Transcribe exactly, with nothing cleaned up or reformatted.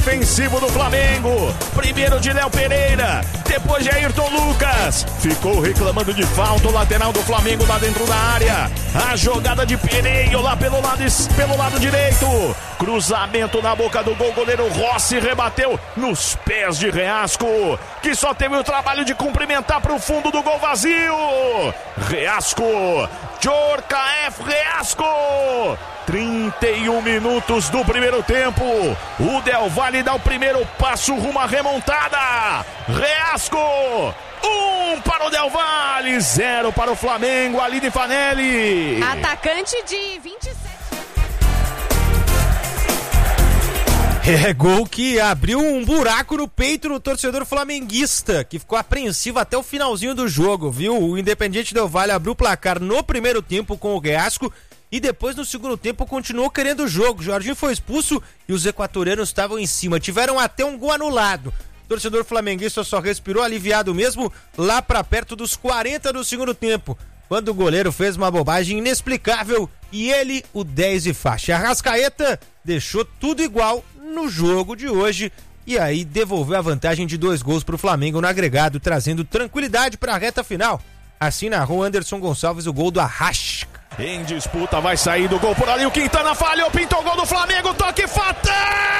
Ofensivo do Flamengo, primeiro de Léo Pereira, depois de Ayrton Lucas, ficou reclamando de falta o lateral do Flamengo lá dentro da área, a jogada de Pereira lá pelo lado, pelo lado direito, cruzamento na boca do gol, goleiro Rossi rebateu nos pés de Reasco, que só teve o trabalho de cumprimentar para o fundo do gol vazio. Reasco, Djorkaeff Reasco, trinta e um minutos do primeiro tempo, o Del Valle dá o primeiro passo rumo à remontada. Reasco, um para o Del Valle, zero para o Flamengo, Aline Fanelli. Atacante de vinte e sete. É gol que abriu um buraco no peito do torcedor flamenguista, que ficou apreensivo até o finalzinho do jogo, viu? O Independiente Del Valle abriu o placar no primeiro tempo com o Reasco e depois no segundo tempo continuou querendo o jogo. Jorginho foi expulso e os equatorianos estavam em cima, tiveram até um gol anulado. O torcedor flamenguista só respirou aliviado mesmo lá pra perto dos quarenta do segundo tempo, quando o goleiro fez uma bobagem inexplicável e ele, o dez de faixa, Arrascaeta, deixou tudo igual no jogo de hoje e aí devolveu a vantagem de dois gols pro Flamengo no agregado, trazendo tranquilidade pra reta final. Assim narrou Anderson Gonçalves o gol do Arrasca. Em disputa vai sair do gol por ali, o Quintana falhou, pintou o gol do Flamengo, toque fatal!